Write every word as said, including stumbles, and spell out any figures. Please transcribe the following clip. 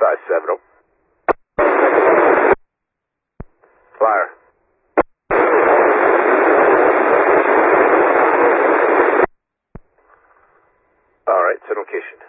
size seven oh. Fire. All right, set location.